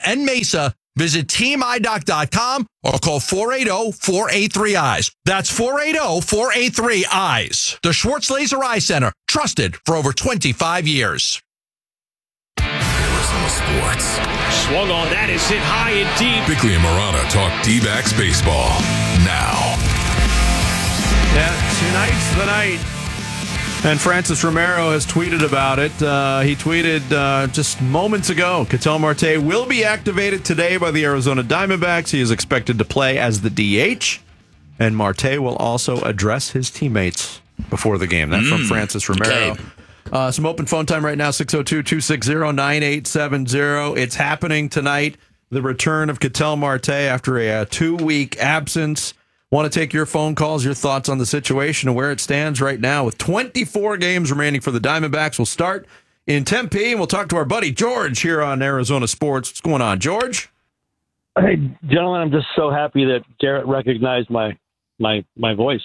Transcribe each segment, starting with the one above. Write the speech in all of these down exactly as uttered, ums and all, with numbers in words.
and Mesa, visit team eye doc dot com or call four eight zero, four eight three, E Y E S. That's four eight zero, four eight three, E Y E S. The Schwartz Laser Eye Center, trusted for over twenty-five years. Arizona Sports. Swung on that is hit high and deep. Bickley and Murata talk D-backs baseball now. Yeah, tonight's the night. And Francis Romero has tweeted about it. Uh, he tweeted uh, just moments ago, Ketel Marte will be activated today by the Arizona Diamondbacks. He is expected to play as the D H. And Marte will also address his teammates before the game. That's mm, from Francis Romero. Okay. Uh, some open phone time right now, six oh two, two six zero, nine eight seven zero. It's happening tonight. The return of Ketel Marte after a, a two-week absence. Want to take your phone calls, your thoughts on the situation and where it stands right now with twenty-four games remaining for the Diamondbacks. We'll start in Tempe, and we'll talk to our buddy George here on Arizona Sports. What's going on, George? Hey, gentlemen, I'm just so happy that Garrett recognized my my my voice.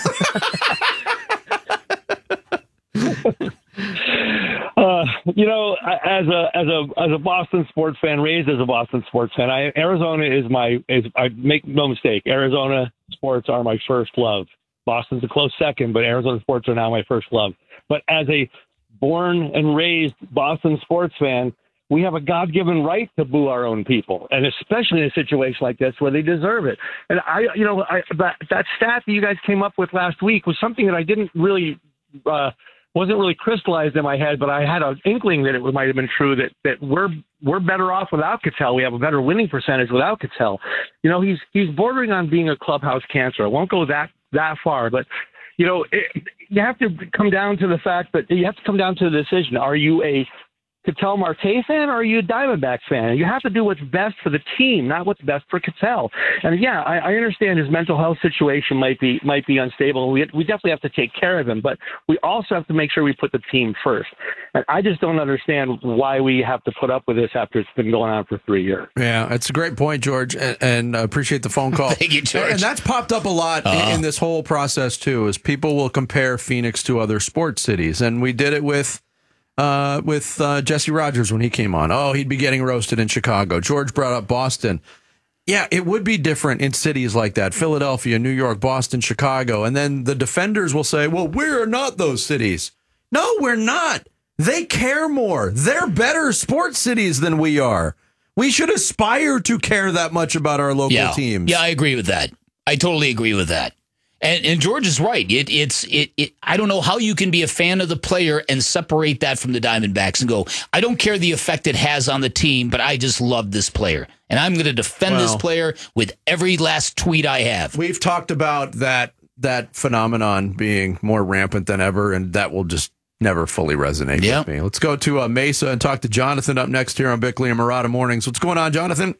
Uh, you know, as a as a as a Boston sports fan, raised as a Boston sports fan, I, Arizona is my is I make no mistake. Arizona sports are my first love. Boston's a close second, but Arizona sports are now my first love. But as a born and raised Boston sports fan, we have a God-given right to boo our own people, and especially in a situation like this where they deserve it. And I, you know, I, that that stat that you guys came up with last week was something that I didn't really. Uh, wasn't really crystallized in my head, but I had an inkling that it might have been true that, that we're we're better off without Ketel. We have a better winning percentage without Ketel. You know, he's he's bordering on being a clubhouse cancer. I won't go that that far, but you know, it, you have to come down to the fact that you have to come down to the decision: are you a Ketel Marte fan or are you a Diamondbacks fan? You have to do what's best for the team, not what's best for Ketel. And yeah, I, I understand his mental health situation might be might be unstable. We we definitely have to take care of him, but we also have to make sure we put the team first. And I just don't understand why we have to put up with this after it's been going on for three years. Yeah, it's a great point, George, and, and I appreciate the phone call. Thank you, George. And that's popped up a lot uh-huh. in, in this whole process too, is people will compare Phoenix to other sports cities, and we did it with. Uh, with uh, Jesse Rogers when he came on. Oh, he'd be getting roasted in Chicago. George brought up Boston. Yeah, it would be different in cities like that. Philadelphia, New York, Boston, Chicago. And then the defenders will say, well, we're not those cities. No, we're not. They care more. They're better sports cities than we are. We should aspire to care that much about our local yeah. teams. Yeah, I agree with that. I totally agree with that. And, and George is right. It, it's it, it. I don't know how you can be a fan of the player and separate that from the Diamondbacks and go, I don't care the effect it has on the team, but I just love this player. And I'm going to defend well, this player with every last tweet I have. We've talked about that that phenomenon being more rampant than ever, and that will just never fully resonate yeah. with me. Let's go to uh, Mesa and talk to Jonathan up next here on Bickley and Murata Mornings. What's going on, Jonathan?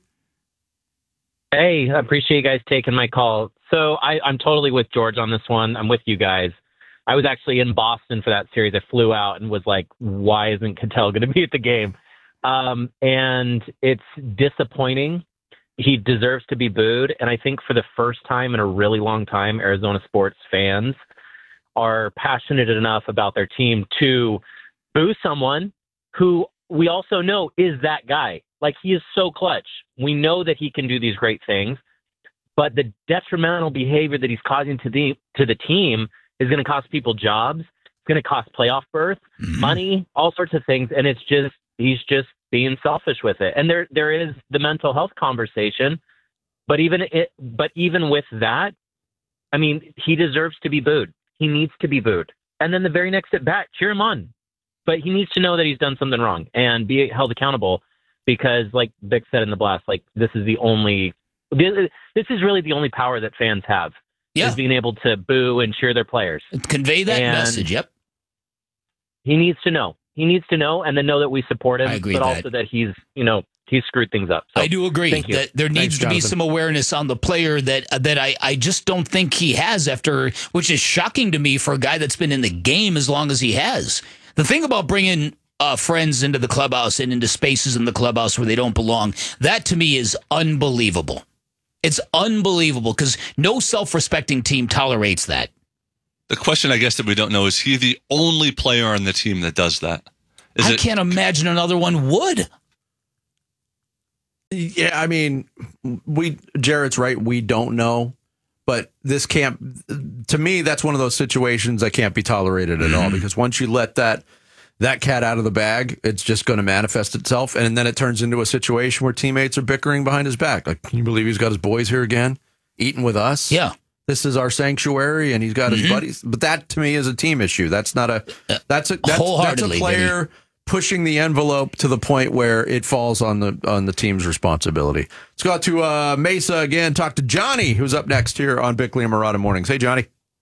Hey, I appreciate you guys taking my call. So I, I'm totally with George on this one. I'm with you guys. I was actually in Boston for that series. I flew out and was like, why isn't Ketel going to be at the game? Um, and it's disappointing. He deserves to be booed. And I think for the first time in a really long time, Arizona sports fans are passionate enough about their team to boo someone who we also know is that guy. Like, he is so clutch. We know that he can do these great things. But the detrimental behavior that he's causing to the to the team is going to cost people jobs. It's going to cost playoff berth, mm-hmm. money, all sorts of things. And it's just he's just being selfish with it. And there there is the mental health conversation. But even it, but even with that, I mean, he deserves to be booed. He needs to be booed. And then the very next at bat, cheer him on. But he needs to know that he's done something wrong and be held accountable. Because, like Vic said in the blast, like this is the only. This is really the only power that fans have, yeah. is being able to boo and cheer their players. Convey that and message, yep. He needs to know. He needs to know and then know that we support him, I agree but that. also that he's, you know, he's screwed things up. So, I do agree that there needs Thanks, to be some awareness on the player that that I, I just don't think he has after, which is shocking to me for a guy that's been in the game as long as he has. The thing about bringing Uh, friends into the clubhouse and into spaces in the clubhouse where they don't belong, that to me is unbelievable. It's unbelievable because no self-respecting team tolerates that. The question, I guess, that we don't know, is he the only player on the team that does that? Is I it- can't imagine another one would. Yeah, I mean, we Jarrett's right. We don't know, but this can't. To me, that's one of those situations that can't be tolerated at all. Because once you let that that cat out of the bag, it's just going to manifest itself, and then it turns into a situation where teammates are bickering behind his back. Like, can you believe he's got his boys here again, eating with us? Yeah. This is our sanctuary, and he's got his mm-hmm. buddies. But that, to me, is a team issue. That's not a that's a that's, that's a player baby. pushing the envelope to the point where it falls on the on the team's responsibility. Let's go out to uh, Mesa again. Talk to Johnny, who's up next here on Bickley and Marotta Mornings. Hey, Johnny.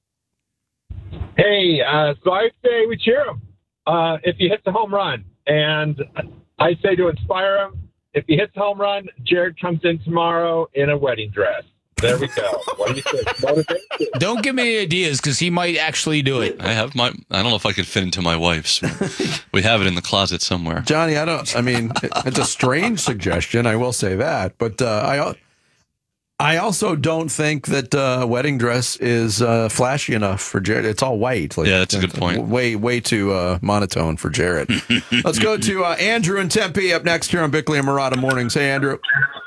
Hey, uh, so I say we cheer him uh, if he hits a home run, and I say to inspire him, if he hits a home run, Jared comes in tomorrow in a wedding dress. There we go. What do you think? Motivation. Don't give me any ideas because he might actually do it. I have my. I don't know if I could fit into my wife's. We have it in the closet somewhere. Johnny, I don't. I mean, it's a strange suggestion. I will say that, but uh, I. I also don't think that uh, a wedding dress is uh, flashy enough for Jarrett. It's all white. Like, yeah, that's a good point. Way, way too uh, monotone for Jarrett. Let's go to uh, Andrew in Tempe up next here on Bickley and Marotta Mornings. Hey, Andrew.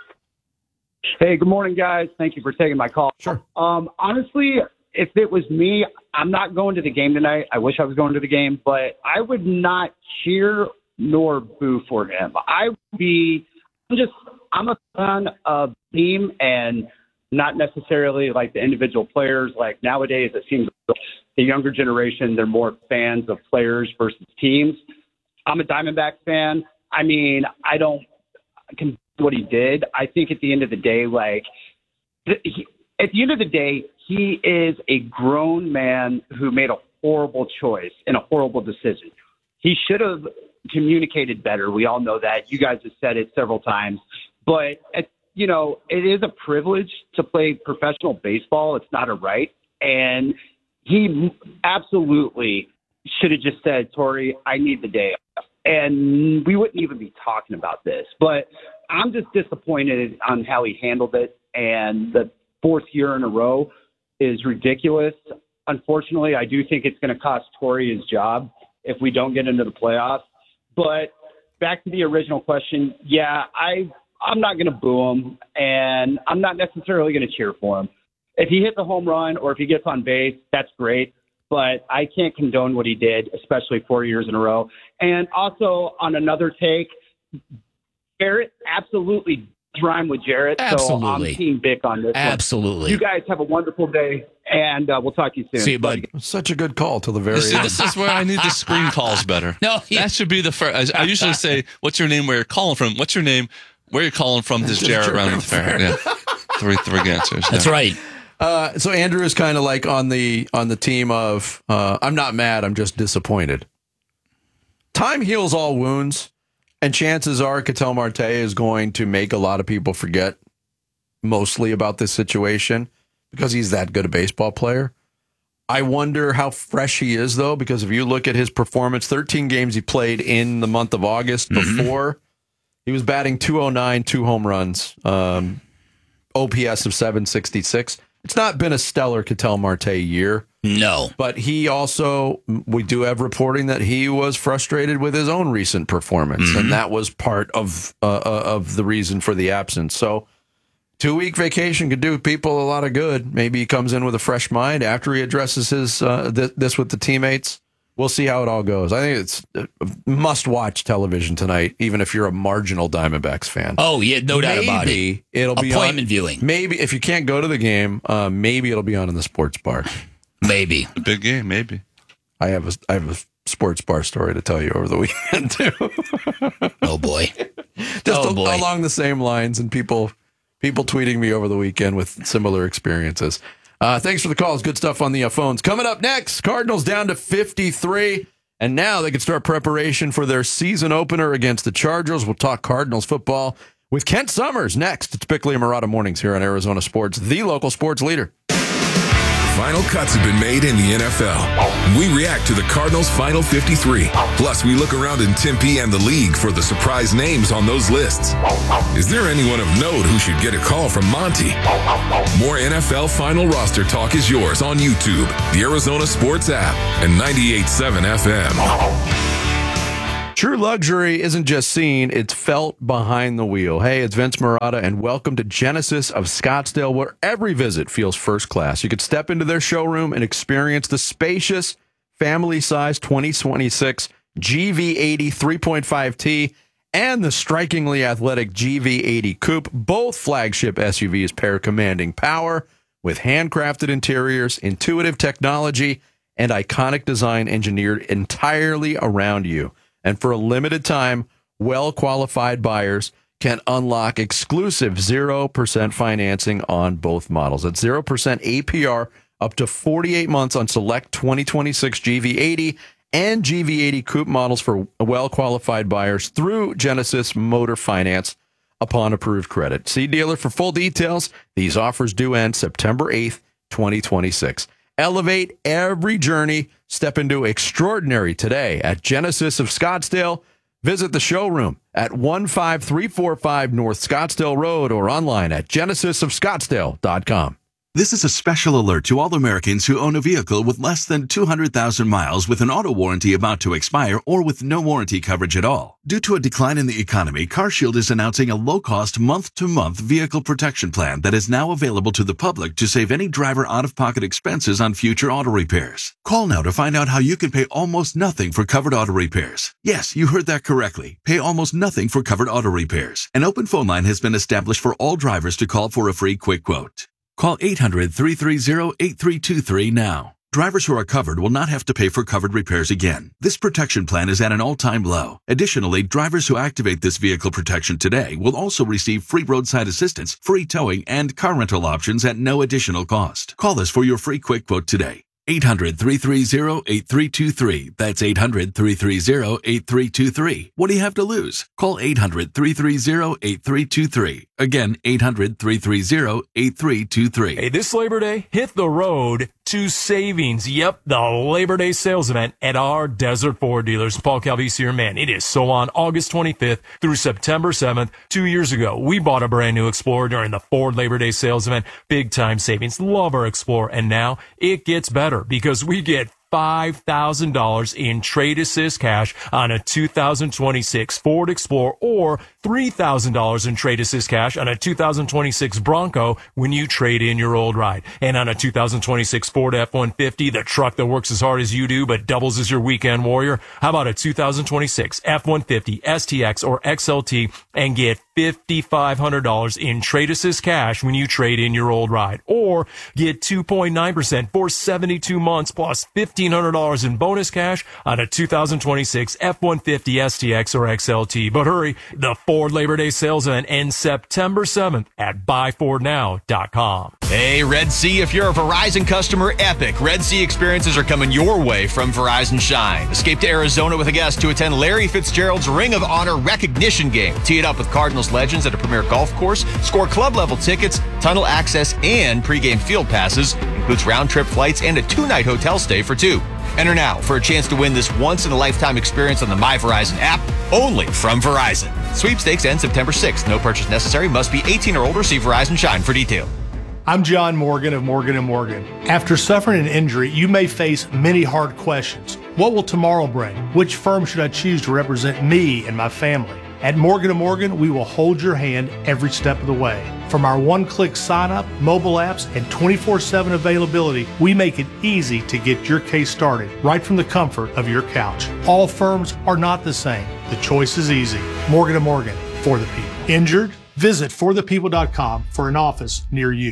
Hey, good morning, guys. Thank you for taking my call. Sure. Um, honestly, if it was me, I'm not going to the game tonight. I wish I was going to the game, but I would not cheer nor boo for him. I would be I'm just I'm a fan of the team and not necessarily like the individual players. Like nowadays, it seems the younger generation, they're more fans of players versus teams. I'm a Diamondbacks fan. I mean, I don't can what he did. I think at the end of the day, like he, at the end of the day, he is a grown man who made a horrible choice and a horrible decision. He should have communicated better. We all know that. You guys have said it several times. But, you know, it is a privilege to play professional baseball. It's not a right. And he absolutely should have just said, Torrey, I need the day off. And we wouldn't even be talking about this. But I'm just disappointed on how he handled it. And the fourth year in a row is ridiculous. Unfortunately, I do think it's going to cost Torrey his job if we don't get into the playoffs. But back to the original question, yeah, I, I'm not going to boo him, and I'm not necessarily going to cheer for him. If he hits a home run or if he gets on base, that's great. But I can't condone what he did, especially four years in a row. And also, on another take, Jarrett absolutely rhyme with Jarrett. Absolutely. So I'm Team Bick on this Absolutely. one. You guys have a wonderful day, and uh, we'll talk to you soon. See you, bud. Such a good call to the very this, end. This is where I need the screen calls better. No, yeah. That should be the first. I usually say, what's your name, where you're calling from? What's your name, where you're calling from? This Jarrett around the fair. Yeah. Three, three answers. That's yeah. right. Uh, so Andrew is kind of like on the on the team of uh, I'm not mad, I'm just disappointed. Time heals all wounds, and chances are Ketel Marte is going to make a lot of people forget mostly about this situation because he's that good a baseball player. I wonder how fresh he is, though, because if you look at his performance, thirteen games he played in the month of August before, mm-hmm. he was batting two oh nine, two home runs, um, O P S of seven sixty-six. It's not been a stellar Ketel Marte year. No. But he also, we do have reporting that he was frustrated with his own recent performance, mm-hmm. and that was part of uh, of the reason for the absence. So two-week vacation could do people a lot of good. Maybe he comes in with a fresh mind after he addresses his uh, th- this with the teammates. We'll see how it all goes. I think it's must-watch television tonight, even if you're a marginal Diamondbacks fan. Oh, yeah, no doubt maybe about it. It'll be appointment on, viewing. Maybe if you can't go to the game, uh, maybe it'll be on in the sports bar. Maybe. A big game, maybe. I have a I have a sports bar story to tell you over the weekend, too. Oh, boy. Just oh, a, boy. along the same lines, and people people tweeting me over the weekend with similar experiences. Uh, thanks for the calls. Good stuff on the uh, phones. Coming up next, Cardinals down to fifty-three, and now they can start preparation for their season opener against the Chargers. We'll talk Cardinals football with Kent Summers next. It's Bickley and Marotta Mornings here on Arizona Sports, the local sports leader. Final cuts have been made in the N F L. We react to the Cardinals' Final fifty-three. Plus, we look around in Tempe and the league for the surprise names on those lists. Is there anyone of note who should get a call from Monty? More N F L Final Roster talk is yours on YouTube, the Arizona Sports app, and ninety-eight point seven F M. True luxury isn't just seen, it's felt behind the wheel. Hey, it's Vince Marotta, and welcome to Genesis of Scottsdale, where every visit feels first class. You could step into their showroom and experience the spacious, family-sized twenty twenty-six G V eighty three point five T and the strikingly athletic G V eighty Coupe. Both flagship S U Vs pair commanding power with handcrafted interiors, intuitive technology, and iconic design engineered entirely around you. And for a limited time, well-qualified buyers can unlock exclusive zero percent financing on both models. That's zero percent A P R up to forty-eight months on select twenty twenty-six G V eighty and G V eighty Coupe models for well-qualified buyers through Genesis Motor Finance upon approved credit. See dealer for full details. These offers do end September eighth, twenty twenty-six. Elevate every journey. Step into extraordinary today at Genesis of Scottsdale. Visit the showroom at one five three four five North Scottsdale Road or online at genesis of scottsdale dot com. This is a special alert to all Americans who own a vehicle with less than two hundred thousand miles with an auto warranty about to expire or with no warranty coverage at all. Due to a decline in the economy, CarShield is announcing a low-cost month-to-month vehicle protection plan that is now available to the public to save any driver out-of-pocket expenses on future auto repairs. Call now to find out how you can pay almost nothing for covered auto repairs. Yes, you heard that correctly. Pay almost nothing for covered auto repairs. An open phone line has been established for all drivers to call for a free quick quote. Call eight hundred, three three zero, eight three two three now. Drivers who are covered will not have to pay for covered repairs again. This protection plan is at an all-time low. Additionally, drivers who activate this vehicle protection today will also receive free roadside assistance, free towing, and car rental options at no additional cost. Call us for your free quick quote today. eight hundred, three three zero, eight three two three. That's eight hundred, three three zero, eight three two three. What do you have to lose? Call eight hundred, three three zero, eight three two three. Again, eight hundred, three three zero, eight three two three. Hey, this Labor Day, hit the road to savings. Yep, the Labor Day sales event at our Desert Ford dealers. Paul Calvisi here, man. It is so on August twenty-fifth through September seventh. Two years ago, we bought a brand new Explorer during the Ford Labor Day sales event. Big time savings. Love our Explorer. And now it gets better because we get five thousand dollars in trade assist cash on a two thousand twenty-six Ford Explorer or three thousand dollars in trade assist cash on a two thousand twenty-six Bronco when you trade in your old ride. And on a two thousand twenty-six Ford F one fifty, the truck that works as hard as you do but doubles as your weekend warrior. How about a two thousand twenty-six F one fifty, S T X, or X L T and get five thousand five hundred dollars in trade assist cash when you trade in your old ride? Or get two point nine percent for seventy-two months plus fifteen hundred dollars in bonus cash on a two thousand twenty-six F one fifty, S T X, or X L T. But hurry, the Ford Labor Day sales event ends September seventh at buy ford now dot com. Hey, Red Sea, if you're a Verizon customer, epic Red Sea experiences are coming your way from Verizon Shine. Escape to Arizona with a guest to attend Larry Fitzgerald's Ring of Honor recognition game. Tee it up with Cardinals legends at a premier golf course. Score club-level tickets, tunnel access, and pregame field passes. Includes round-trip flights and a two-night hotel stay for two. Enter now for a chance to win this once-in-a-lifetime experience on the My Verizon app, only from Verizon. Sweepstakes ends September sixth. No purchase necessary. Must be eighteen or older. See Verizon Shine for detail. I'm John Morgan of Morgan and Morgan. After suffering an injury, you may face many hard questions. What will tomorrow bring? Which firm should I choose to represent me and my family? At Morgan and Morgan, we will hold your hand every step of the way. From our one-click sign-up, mobile apps, and twenty-four seven availability, we make it easy to get your case started right from the comfort of your couch. All firms are not the same. The choice is easy. Morgan and Morgan, for the people. Injured? Visit for the people dot com for an office near you.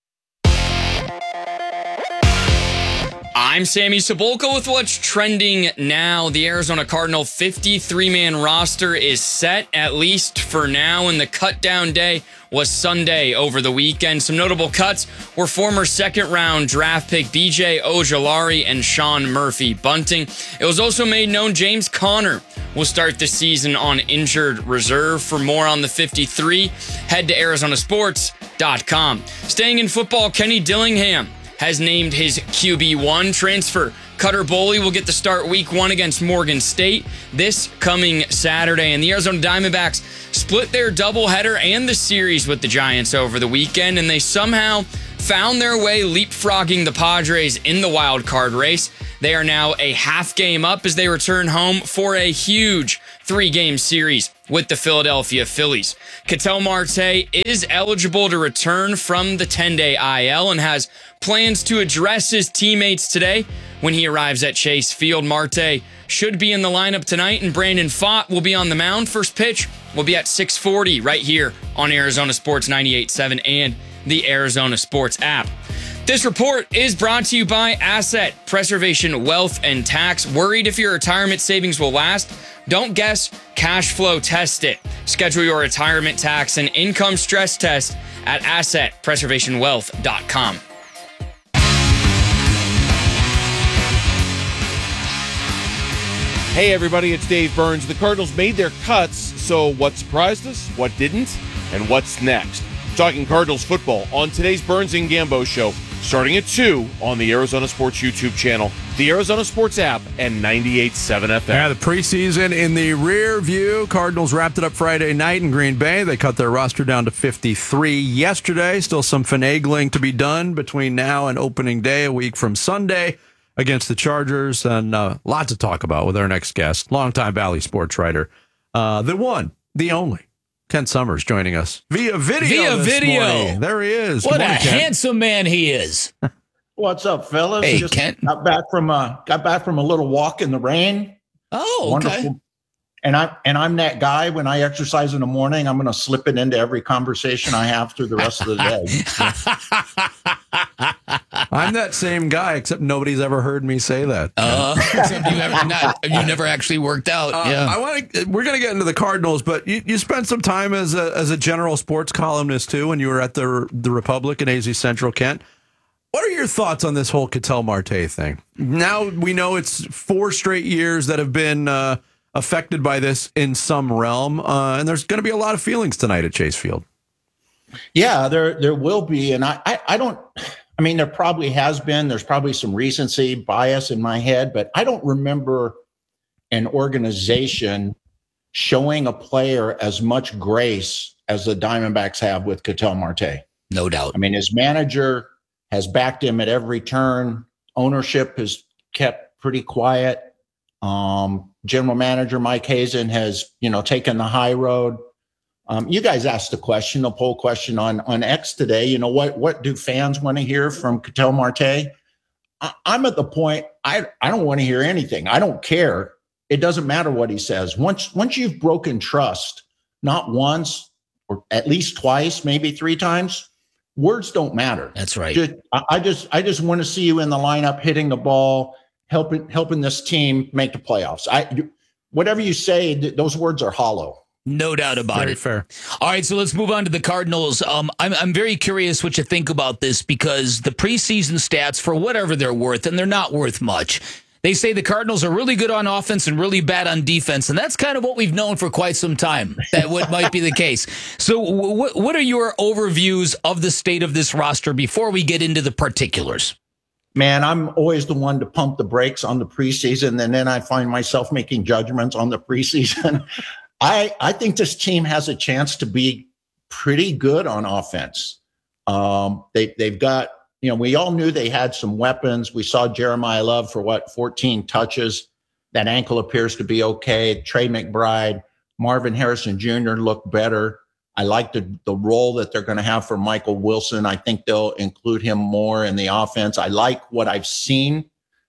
I'm Sammy Cebulka with what's trending now. The Arizona Cardinal fifty-three man roster is set, at least for now, and the cut-down day was Sunday over the weekend. Some notable cuts were former second-round draft pick B J Ojulari and Sean Murphy-Bunting. It was also made known James Conner will start the season on injured reserve. For more on the fifty-three, head to Arizona Sports dot com. Staying in football, Kenny Dillingham has named his Q B one. Transfer Cutter Boley will get the start week one against Morgan State this coming Saturday. And the Arizona Diamondbacks split their doubleheader and the series with the Giants over the weekend, and they somehow found their way leapfrogging the Padres in the wild card race. They are now a half game up as they return home for a huge three-game series with the Philadelphia Phillies. Ketel Marte is eligible to return from the ten-day I L and has plans to address his teammates today when he arrives at Chase Field. Marte should be in the lineup tonight, and Brandon Pfaadt will be on the mound. First pitch will be at six forty right here on Arizona Sports ninety-eight point seven and the Arizona Sports app. This report is brought to you by Asset Preservation Wealth and Tax. Worried if your retirement savings will last? Don't guess, cash flow test it. Schedule your retirement tax and income stress test at asset preservation wealth dot com. Hey everybody, it's Dave Burns. The Cardinals made their cuts, so what surprised us, what didn't, and what's next? Talking Cardinals football on today's Burns and Gambo show, starting at two on the Arizona Sports YouTube channel, the Arizona Sports app, and ninety-eight point seven F M. Yeah, the preseason in the rear view. Cardinals wrapped it up Friday night in Green Bay. They cut their roster down to fifty-three yesterday. Still some finagling to be done between now and opening day, a week from Sunday, against the Chargers. And uh, a lot to talk about with our next guest, longtime Valley sports writer, uh, the one, the only, Kent Summers, joining us via video. Via this video. morning. There he is. What Good morning, a Kent. handsome man he is. What's up, fellas? Hey, Just Kent. Got back from a got back from a little walk in the rain. Oh, Wonderful. okay. And I and I'm that guy. When I exercise in the morning, I'm going to slip it into every conversation I have through the rest of the day. I'm that same guy, except nobody's ever heard me say that. Uh, except you have not. You never actually worked out. Uh, yeah. I want to. We're going to get into the Cardinals, but you, you spent some time as a as a general sports columnist too, when you were at the the Republic in A Z Central, Kent. What are your thoughts on this whole Ketel Marte thing? Now we know it's four straight years that have been uh, affected by this in some realm, uh, and there's going to be a lot of feelings tonight at Chase Field. Yeah, there there will be, and I, I I don't. I mean, there probably has been. There's probably some recency bias in my head, but I don't remember an organization showing a player as much grace as the Diamondbacks have with Ketel Marte. No doubt. I mean, his manager has backed him at every turn. Ownership has kept pretty quiet. Um, General Manager Mike Hazen has, you know, taken the high road. Um, you guys asked the question, the poll question on, on X today. You know, what what do fans want to hear from Ketel Marte? I, I'm at the point, I, I don't want to hear anything. I don't care. It doesn't matter what he says. Once once you've broken trust, not once, or at least twice, maybe three times, words don't matter. That's right. Just, I, I just I just want to see you in the lineup, hitting the ball, helping helping this team make the playoffs. I whatever you say, th- those words are hollow. No doubt about Very it. fair. All right, so let's move on to the Cardinals. Um, I'm I'm very curious what you think about this, because the preseason stats, for whatever they're worth, and they're not worth much, they say the Cardinals are really good on offense and really bad on defense, and that's kind of what we've known for quite some time, that what might be the case. So what what are your overviews of the state of this roster before we get into the particulars? Man, I'm always the one to pump the brakes on the preseason, and then I find myself making judgments on the preseason. I, I think this team has a chance to be pretty good on offense. Um, they, they've got, you know, we all knew they had some weapons. We saw Jeremiah Love for what, fourteen touches. That ankle appears to be okay. Trey McBride, Marvin Harrison Junior look better. I like the, the role that they're going to have for Michael Wilson. I think they'll include him more in the offense. I like what I've seen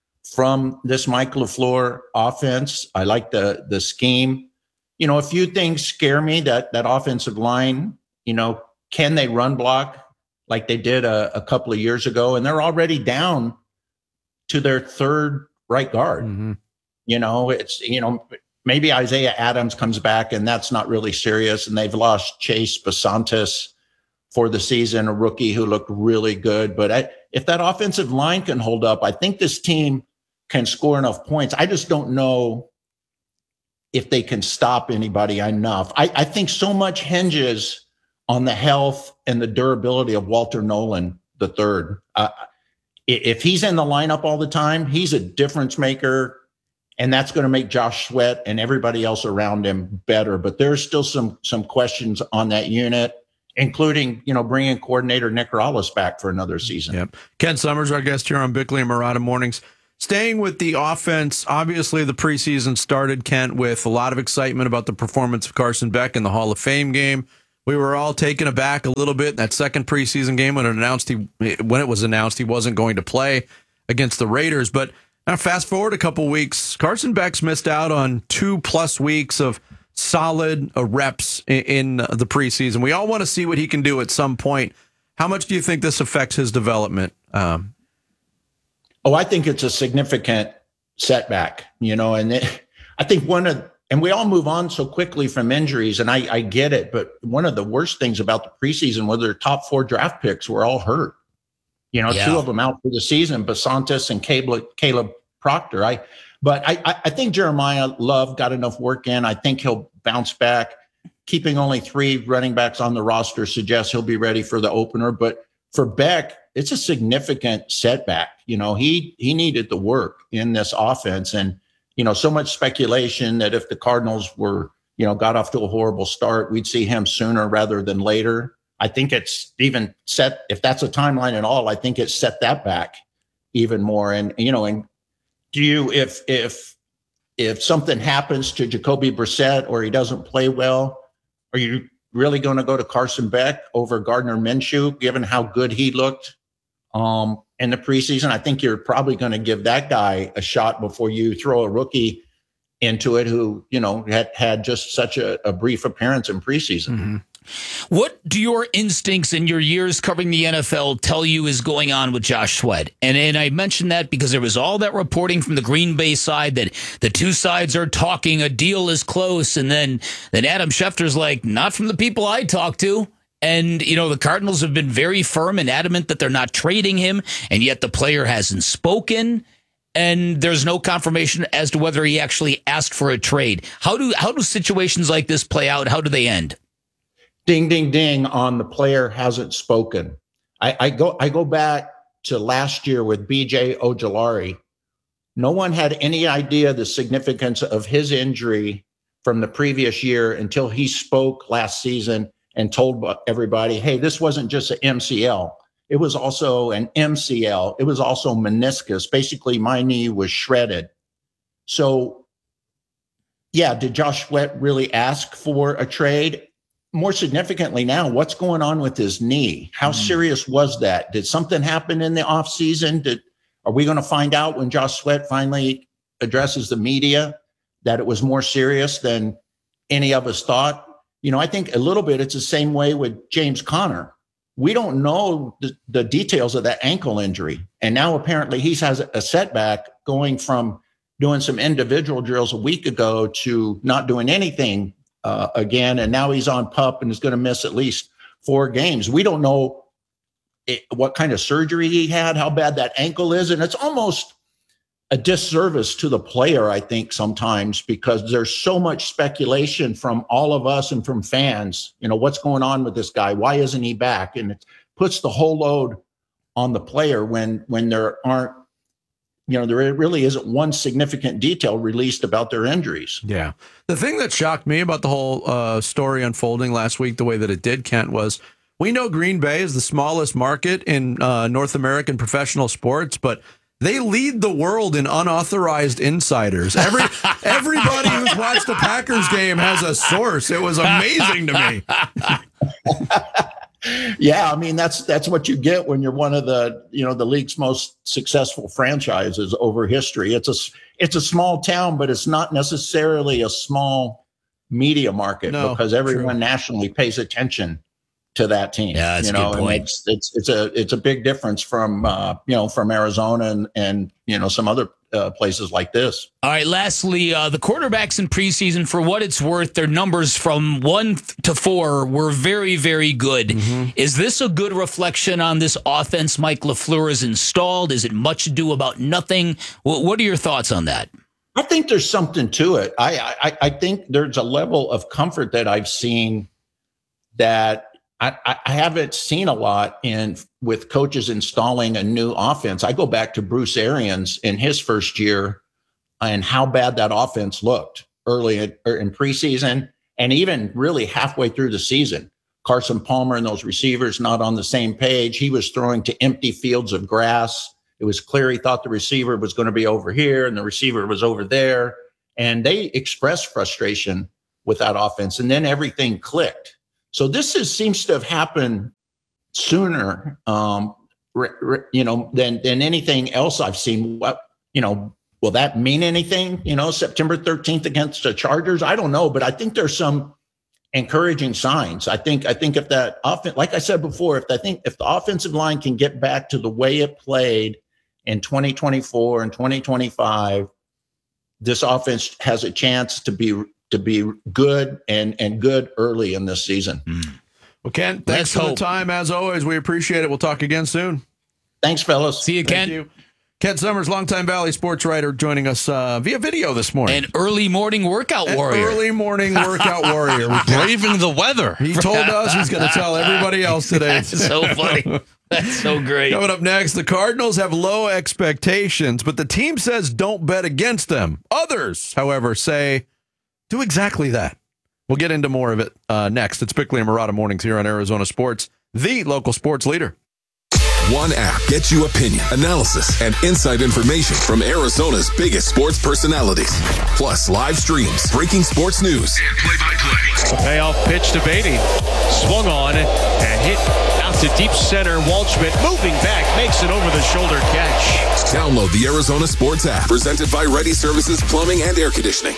from this Mike LaFleur offense. I like the the scheme. You know, a few things scare me. That that offensive line, you know, can they run block like they did a, a couple of years ago? And they're already down to their third right guard. Mm-hmm. You know, it's, you know, maybe Isaiah Adams comes back and that's not really serious. And they've lost Chase Basantis for the season, a rookie who looked really good. But I, if that offensive line can hold up, I think this team can score enough points. I just don't know if they can stop anybody enough. I, I think so much hinges on the health and the durability of Walter Nolan the third. Uh, if he's in the lineup all the time, he's a difference maker, and that's going to make Josh Sweat and everybody else around him better. But there's still some some questions on that unit, including, you know, bringing coordinator Nick Rallis back for another season. Yep. Ken Summers, our guest here on Bickley and Marotta Mornings. staying with the offense, obviously the preseason started, Kent, with a lot of excitement about the performance of Carson Beck in the Hall of Fame game. We were all taken aback a little bit in that second preseason game when it announced he when it was announced he wasn't going to play against the Raiders. But now fast forward a couple weeks, Carson Beck's missed out on two plus weeks of solid uh, reps in, in the preseason. We all want to see what he can do at some point. How much do you think this affects his development? Um, oh, I think it's a significant setback, you know, and it, I think one of And we all move on so quickly from injuries, and I, I get it. But one of the worst things about the preseason was their top four draft picks were all hurt. You know, yeah. two of them out for the season, Basantis and Caleb, Caleb Proctor. I, but I, I think Jeremiah Love got enough work in. I think he'll bounce back. Keeping only three running backs on the roster suggests he'll be ready for the opener. But for Beck, it's a significant setback. You know, he he needed the work in this offense, and you know, so much speculation that if the Cardinals were, you know, got off to a horrible start, we'd see him sooner rather than later. I think it's even set, if that's a timeline at all, I think it's set that back even more. And, you know, and do you, if, if, if something happens to Jacoby Brissett or he doesn't play well, are you really going to go to Carson Beck over Gardner Minshew, given how good he looked Um, in the preseason? I think you're probably going to give that guy a shot before you throw a rookie into it who, you know, had had just such a, a brief appearance in preseason. Mm-hmm. What do your instincts in your years covering the N F L tell you is going on with Josh Sweat? And and I mentioned that because there was all that reporting from the Green Bay side that the two sides are talking, a deal is close, and then, then Adam Schefter's like, not from the people I talked to. And, you know, the Cardinals have been very firm and adamant that they're not trading him, and yet the player hasn't spoken, and there's no confirmation as to whether he actually asked for a trade. How do how do situations like this play out? How do they end? Ding, ding, ding on the player hasn't spoken. I, I go I go back to last year with B J Ojulari. No one had any idea the significance of his injury from the previous year until he spoke last season and told everybody, hey, this wasn't just an M C L. It was also an M C L. It was also meniscus. Basically, my knee was shredded. So, yeah, did Josh Sweat really ask for a trade? More significantly now, what's going on with his knee? How mm. serious was that? Did something happen in the offseason? Did, are we going to find out when Josh Sweat finally addresses the media that it was more serious than any of us thought? You know, I think a little bit it's the same way with James Conner. We don't know the, the details of that ankle injury. And now apparently he has a setback going from doing some individual drills a week ago to not doing anything uh, again. And now he's on PUP and is going to miss at least four games. We don't know it, what kind of surgery he had, how bad that ankle is. And it's almost a disservice to the player, I think, sometimes, because there's so much speculation from all of us and from fans. You know, what's going on with this guy? Why isn't he back? And it puts the whole load on the player when when there aren't, you know, there really isn't one significant detail released about their injuries. Yeah. The thing that shocked me about the whole uh, story unfolding last week, the way that it did, Kent, was we know Green Bay is the smallest market in uh, North American professional sports, but they lead the world in unauthorized insiders. Every everybody who's watched the Packers game has a source. It was amazing to me. Yeah, I mean that's that's what you get when you're one of the you know the league's most successful franchises over history. It's a it's a small town, but it's not necessarily a small media market no, because everyone true. nationally pays attention to that team. Yeah, that's you know, a good point. It's, it's it's a it's a big difference from uh, you know from Arizona and and you know some other uh, places like this. All right. Lastly, uh, the quarterbacks in preseason, for what it's worth, their numbers from one to four were very, very good. Mm-hmm. Is this a good reflection on this offense Mike LaFleur has installed? Is it much ado about nothing? What are your thoughts on that? I think there's something to it. I I, I think there's a level of comfort that I've seen that I, I haven't seen a lot in with coaches installing a new offense. I go back to Bruce Arians in his first year and how bad that offense looked early in, in preseason and even really halfway through the season. Carson Palmer and those receivers not on the same page. He was throwing to empty fields of grass. It was clear he thought the receiver was going to be over here and the receiver was over there. And they expressed frustration with that offense. And then everything clicked. So this is, seems to have happened sooner, um, r- r- you know, than, than anything else I've seen. What, you know, will that mean anything? You know, September thirteenth against the Chargers? I don't know, but I think there's some encouraging signs. I think, I think if that offense, like I said before, if I think if the offensive line can get back to the way it played in twenty twenty-four and twenty twenty-five, this offense has a chance to be to be good and and good early in this season. Mm. Well, Ken, thanks Let's for hope. the time as always. We appreciate it. We'll talk again soon. Thanks, fellas. See you, Ken. Thank you. Ken Summers, longtime Valley sports writer, joining us uh, via video this morning. An early morning workout An warrior. early morning workout warrior. Braving the weather. He told us he's going to tell everybody else today. That's so funny. That's so great. Coming up next, the Cardinals have low expectations, but the team says don't bet against them. Others, however, say do exactly that. We'll get into more of it uh, next. It's Bickley and Marotta Mornings here on Arizona Sports, the local sports leader. One app gets you opinion, analysis, and inside information from Arizona's biggest sports personalities. Plus live streams, breaking sports news, and play-by-play. Payoff pitch to Beatty. Swung on and hit out to deep center. Waldschmidt moving back, makes an over-the-shoulder catch. Download the Arizona Sports app, presented by Ready Services Plumbing and Air Conditioning.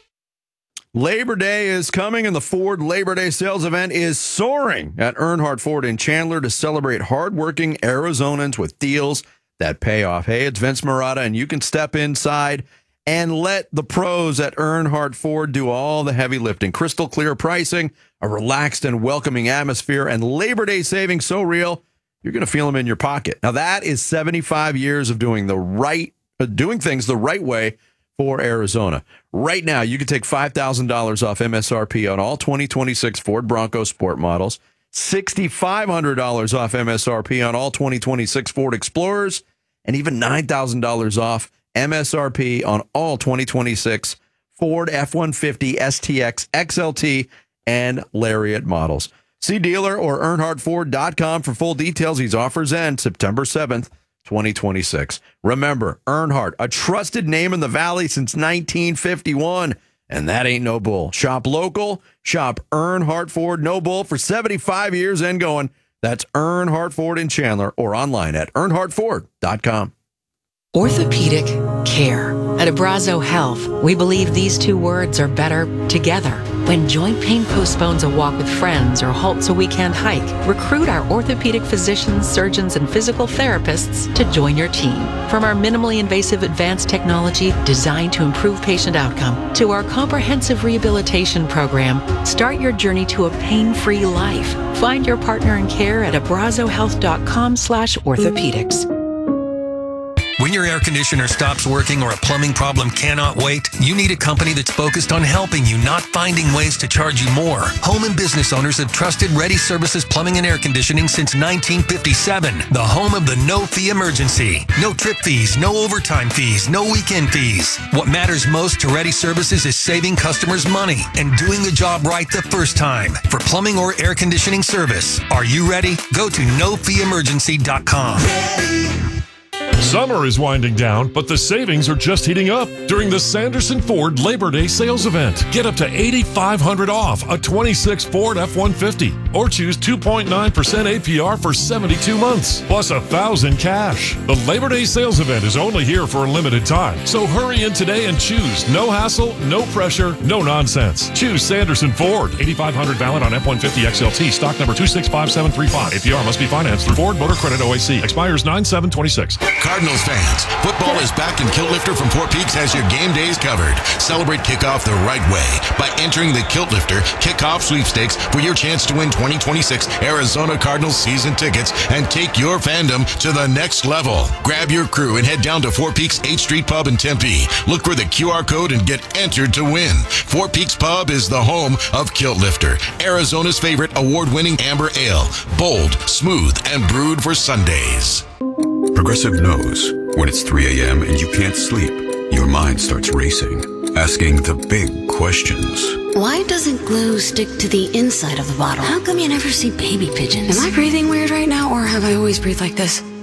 Labor Day is coming, and the Ford Labor Day sales event is soaring at Earnhardt Ford in Chandler to celebrate hardworking Arizonans with deals that pay off. Hey, it's Vince Marotta, and you can step inside and let the pros at Earnhardt Ford do all the heavy lifting. Crystal clear pricing, a relaxed and welcoming atmosphere, and Labor Day savings so real, you're going to feel them in your pocket. Now, that is seventy-five years of doing the right, uh, doing things the right way for Arizona. Right now, you can take five thousand dollars off M S R P on all twenty twenty-six Ford Bronco Sport models, six thousand five hundred dollars off M S R P on all twenty twenty-six Ford Explorers, and even nine thousand dollars off M S R P on all twenty twenty-six Ford F one fifty, S T X, X L T, and Lariat models. See dealer or earnhardt ford dot com for full details. These offers end September seventh, twenty twenty-six. Remember, Earnhardt, a trusted name in the Valley since nineteen fifty-one, and that ain't no bull. Shop local, shop Earnhardt Ford, no bull for seventy-five years and going. That's Earnhardt Ford in Chandler or online at earnhardt ford dot com. Orthopedic care. At Abrazo Health, we believe these two words are better together. When joint pain postpones a walk with friends or halts a weekend hike, recruit our orthopedic physicians, surgeons, and physical therapists to join your team. From our minimally invasive advanced technology designed to improve patient outcome to our comprehensive rehabilitation program, start your journey to a pain-free life. Find your partner in care at abrazo health dot com slash orthopedics. When your air conditioner stops working or a plumbing problem cannot wait, you need a company that's focused on helping you, not finding ways to charge you more. Home and business owners have trusted Ready Services Plumbing and Air Conditioning since nineteen fifty-seven, the home of the no-fee emergency. No trip fees, no overtime fees, no weekend fees. What matters most to Ready Services is saving customers money and doing the job right the first time. For plumbing or air conditioning service, are you ready? Go to no fee emergency dot com. Summer is winding down, but the savings are just heating up during the Sanderson Ford Labor Day sales event. Get up to eight thousand five hundred dollars off a twenty-six Ford F one fifty or choose two point nine percent A P R for seventy-two months, plus one thousand dollars cash. The Labor Day sales event is only here for a limited time, so hurry in today and choose. No hassle, no pressure, no nonsense. Choose Sanderson Ford. eight thousand five hundred dollars valid on F one fifty X L T. Stock number two six five seven three five. A P R must be financed through Ford Motor Credit O A C. Expires nine seven twenty-six. Cardinals fans, football is back and Kilt Lifter from Four Peaks has your game days covered. Celebrate kickoff the right way by entering the Kilt Lifter Kickoff Sweepstakes for your chance to win twenty twenty-six Arizona Cardinals season tickets and take your fandom to the next level. Grab your crew and head down to Four Peaks eighth Street Pub in Tempe. Look for the Q R code and get entered to win. Four Peaks Pub is the home of Kilt Lifter, Arizona's favorite award-winning amber ale. Bold, smooth, and brewed for Sundays. Progressive knows when it's three a.m. and you can't sleep, your mind starts racing, asking the big questions. Why doesn't glue stick to the inside of the bottle? How come you never see baby pigeons? Am I breathing weird right now, or have I always breathed like this?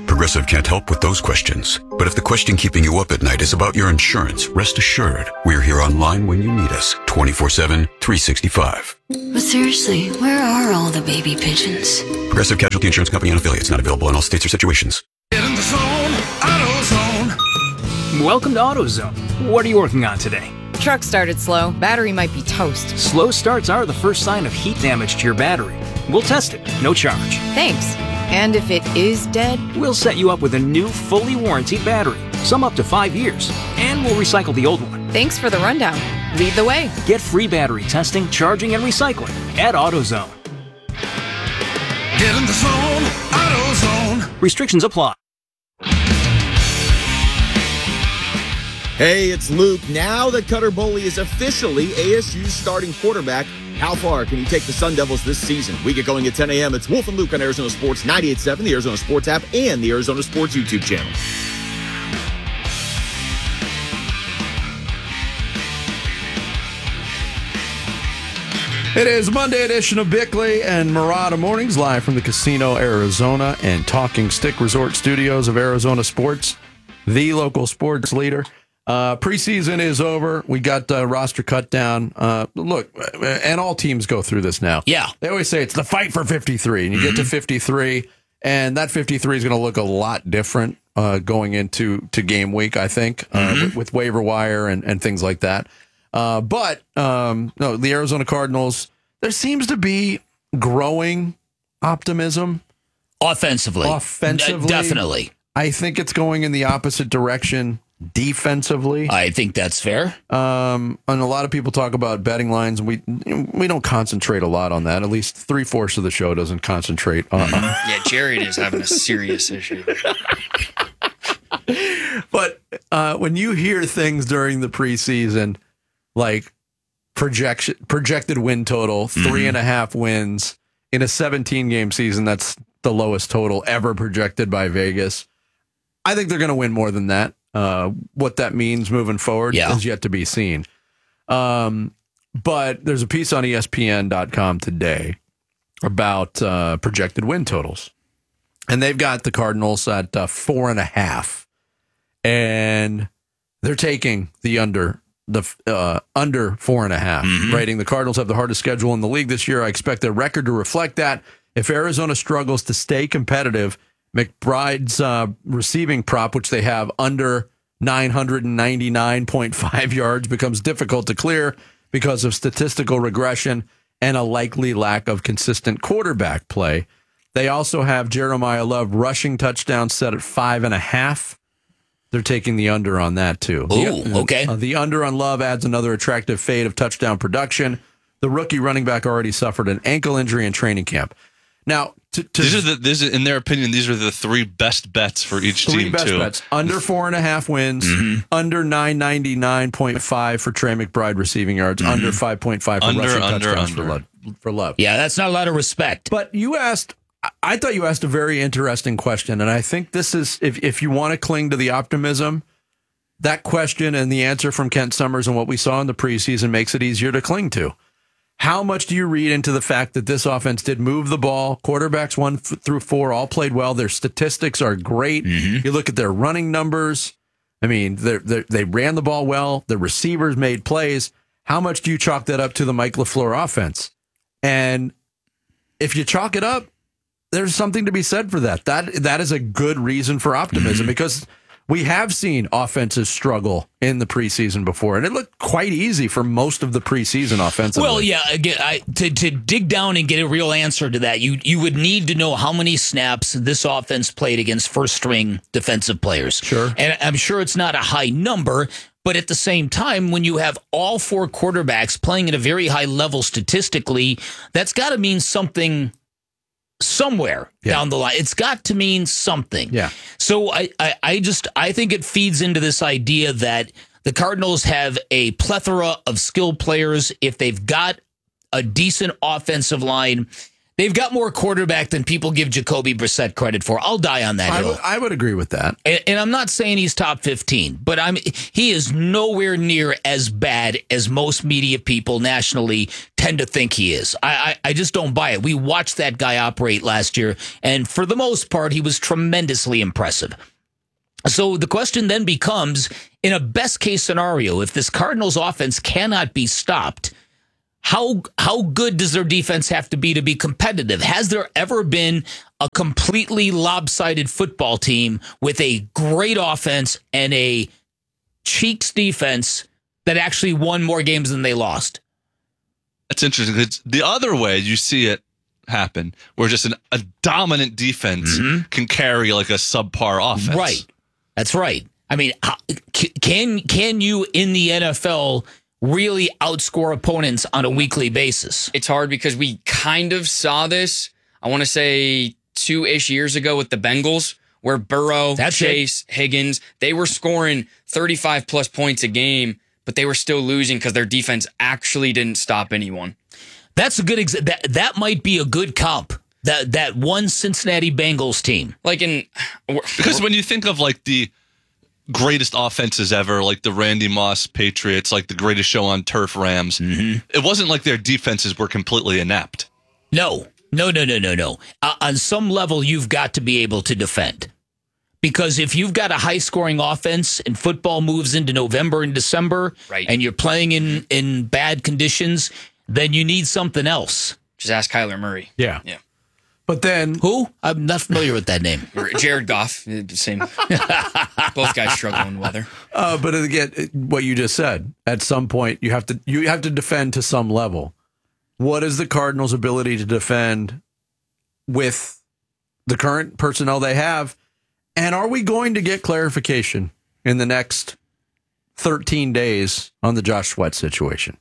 Progressive can't help with those questions. But if the question keeping you up at night is about your insurance, rest assured, we're here online when you need us, twenty-four seven, three sixty-five. But seriously, where are all the baby pigeons? Progressive Casualty Insurance Company and affiliates, not available in all states or situations. Get in the zone, AutoZone. Welcome to AutoZone. What are you working on today? Truck started slow. Battery might be toast. Slow starts are the first sign of heat damage to your battery. We'll test it, no charge. Thanks. And if it is dead? We'll set you up with a new, fully warranted battery, some up to five years, and we'll recycle the old one. Thanks for the rundown. Lead the way. Get free battery testing, charging, and recycling at AutoZone. Get in the zone, AutoZone. Restrictions apply. Hey, it's Luke. Now that Cutter Boley is officially A S U's starting quarterback, how far can he take the Sun Devils this season? We get going at ten a.m. It's Wolf and Luke on Arizona Sports ninety-eight point seven, the Arizona Sports app, and the Arizona Sports YouTube channel. It is Monday edition of Bickley and Murata Mornings, live from the Casino Arizona and Talking Stick Resort Studios of Arizona Sports, the local sports leader. Uh, preseason is over. We got uh, roster cut down. Uh, look, and all teams go through this now. Yeah. They always say it's the fight for fifty-three, and you mm-hmm. get to fifty-three, and that fifty-three is going to look a lot different uh, going into to game week, I think, uh, mm-hmm. with, with waiver wire and, and things like that. Uh, but um, no, the Arizona Cardinals, there seems to be growing optimism. Offensively. Offensively. D- definitely. I think it's going in the opposite direction defensively. I think that's fair. Um, and a lot of people talk about betting lines, and we we don't concentrate a lot on that. At least three-fourths of the show doesn't concentrate on Yeah, Jared is having a serious issue. But uh, when you hear things during the preseason, like projection projected win total, three mm-hmm. and a half wins in a seventeen-game season, that's the lowest total ever projected by Vegas. I think they're going to win more than that. Uh, what that means moving forward yeah. is yet to be seen. Um, but there's a piece on E S P N dot com today about uh, projected win totals. And they've got the Cardinals at uh, four and a half. And they're taking the under the uh, under four and a half, mm-hmm. rating the Cardinals have the hardest schedule in the league this year. I expect their record to reflect that. If Arizona struggles to stay competitive, McBride's uh, receiving prop, which they have under nine ninety-nine point five yards, becomes difficult to clear because of statistical regression and a likely lack of consistent quarterback play. They also have Jeremiah Love rushing touchdowns set at five and a half. They're taking the under on that, too. Oh, the, okay. Uh, the under on Love adds another attractive fade of touchdown production. The rookie running back already suffered an ankle injury in training camp. Now, to, to these are the these are, in their opinion, these are the three best bets for each three team. Best too. bets: under four and a half wins, mm-hmm. under nine ninety nine point five for Trey McBride receiving yards, mm-hmm. under five point five for under, rushing under, touchdowns under. for Love, for Love. Yeah, that's not a lot of respect. But you asked, I thought you asked a very interesting question, and I think this is if if you want to cling to the optimism, that question and the answer from Kent Summers and what we saw in the preseason makes it easier to cling to. How much do you read into the fact that this offense did move the ball? Quarterbacks one f- through four all played well. Their statistics are great. Mm-hmm. You look at their running numbers. I mean, they're, they're, they ran the ball well. The receivers made plays. How much do you chalk that up to the Mike LaFleur offense? And if you chalk it up, there's something to be said for that. That that is a good reason for optimism mm-hmm. because we have seen offenses struggle in the preseason before, and it looked quite easy for most of the preseason offensively. Well, yeah, again, I, to to dig down and get a real answer to that, you you would need to know how many snaps this offense played against first-string defensive players. Sure. And I'm sure it's not a high number, but at the same time, when you have all four quarterbacks playing at a very high level statistically, that's got to mean something somewhere yeah. down the line. It's got to mean something. Yeah. So I, I, I just I think it feeds into this idea that the Cardinals have a plethora of skilled players. If they've got a decent offensive line, they've got more quarterback than people give Jacoby Brissett credit for. I'll die on that I hill. would, I would agree with that. And, and I'm not saying he's top fifteen, but I'm he is nowhere near as bad as most media people nationally tend to think he is. I, I, I just don't buy it. We watched that guy operate last year, and for the most part, he was tremendously impressive. So the question then becomes, in a best-case scenario, if this Cardinals offense cannot be stopped, how how good does their defense have to be to be competitive? Has there ever been a completely lopsided football team with a great offense and a cheeks defense that actually won more games than they lost? That's interesting. It's the other way you see it happen, where just an, a dominant defense mm-hmm. can carry like a subpar offense. Right. That's right. I mean, can can you in the N F L really outscore opponents on a weekly basis? It's hard because we kind of saw this, I want to say two-ish years ago with the Bengals, where Burrow, That's Chase, it. Higgins, they were scoring thirty-five plus points a game, but they were still losing because their defense actually didn't stop anyone. That's a good exa- that that might be a good comp. That that one Cincinnati Bengals team. Like in because when you think of like the greatest offenses ever, like the Randy Moss Patriots, like the greatest show on turf Rams, mm-hmm. it wasn't like their defenses were completely inept. No, no, no, no, no, no. Uh, on some level, you've got to be able to defend. Because if you've got a high-scoring offense and football moves into November and December, right. and you're playing in, in bad conditions, then you need something else. Just ask Kyler Murray. Yeah. Yeah. But then... Who? I'm not familiar with that name. Jared Goff. Same. Both guys struggle in weather. Uh, but again, what you just said, at some point, you have to you have to defend to some level. What is the Cardinals' ability to defend with the current personnel they have? And are we going to get clarification in the next thirteen days on the Josh Sweat situation?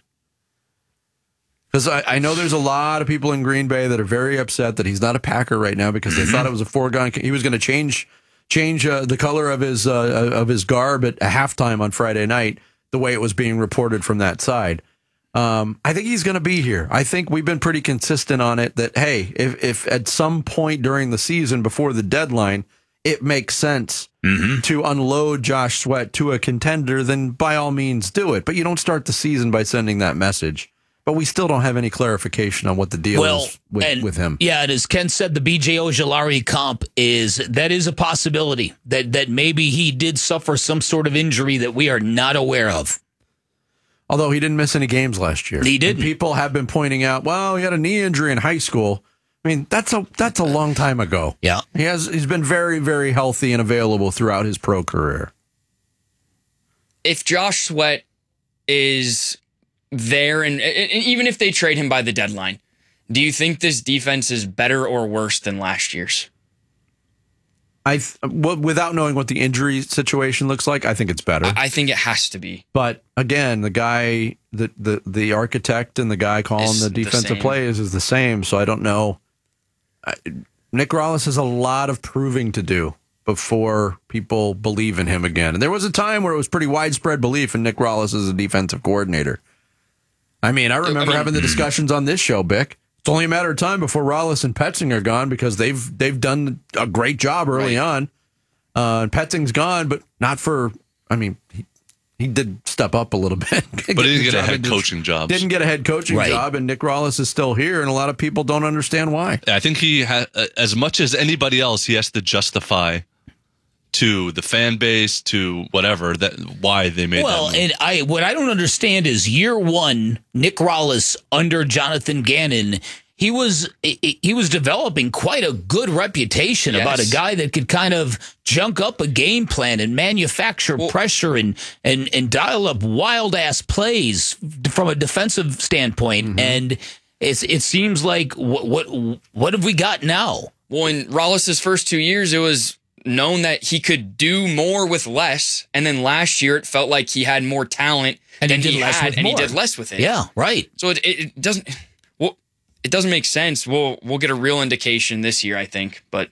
Because I, I know there's a lot of people in Green Bay that are very upset that he's not a Packer right now because they thought it was a foregone. He was going to change change uh, the color of his uh, of his garb at halftime on Friday night, the way it was being reported from that side. Um, I think he's going to be here. I think we've been pretty consistent on it that, hey, if, if at some point during the season before the deadline, it makes sense mm-hmm. to unload Josh Sweat to a contender, then by all means do it. But you don't start the season by sending that message. But we still don't have any clarification on what the deal well, is with, and, with him. Yeah, and as Ken said, the B J Ojulari comp is that is a possibility that that maybe he did suffer some sort of injury that we are not aware of. Although he didn't miss any games last year. He didn't. And people have been pointing out, well, he had a knee injury in high school. I mean, that's a that's a long time ago. Yeah. He has he's been very, very healthy and available throughout his pro career. If Josh Sweat is there, and, and even if they trade him by the deadline, do you think this defense is better or worse than last year's? I th- well, without knowing what the injury situation looks like, I think it's better. I think it has to be. But again, the guy, the the, the architect and the guy calling It's the the defensive same. plays is the same. So I don't know. I, Nick Rallis has a lot of proving to do before people believe in him again. And there was a time where it was pretty widespread belief in Nick Rallis as a defensive coordinator. I mean, I remember I mean, having the discussions on this show, Bick. It's only a matter of time before Rallis and Petzing are gone because they've they've done a great job early right. on. Uh, and Petzing's gone, but not for, I mean, he, he did step up a little bit. But he didn't get a head coaching job. Didn't get a head coaching right. job, and Nick Rallis is still here, and a lot of people don't understand why. I think he, ha- as much as anybody else, he has to justify to the fan base, to whatever, that why they made well, that move. and I what I don't understand is year one, Nick Rallis under Jonathan Gannon, he was he was developing quite a good reputation yes. about a guy that could kind of junk up a game plan and manufacture well, pressure and and and dial up wild ass plays from a defensive standpoint. Mm-hmm. And it's it seems like what what what have we got now? Well, in Rallis's first two years, it was known that he could do more with less, and then last year it felt like he had more talent and than he, did he less had, with and more. he did less with it. Yeah, right. So it, it, it doesn't. Well, it doesn't make sense. We'll we'll get a real indication this year, I think. But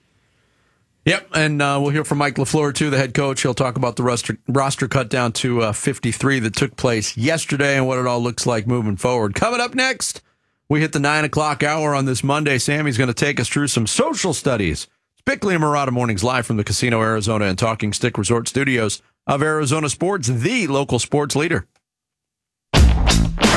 yep, and uh, we'll hear from Mike LaFleur too, the head coach. He'll talk about the roster roster cut down to uh, fifty-three that took place yesterday and what it all looks like moving forward. Coming up next, we hit the nine o'clock hour on this Monday. Sammy's going to take us through some social studies. Bickley and Murata Mornings live from the Casino Arizona and Talking Stick Resort Studios of Arizona Sports, the local sports leader.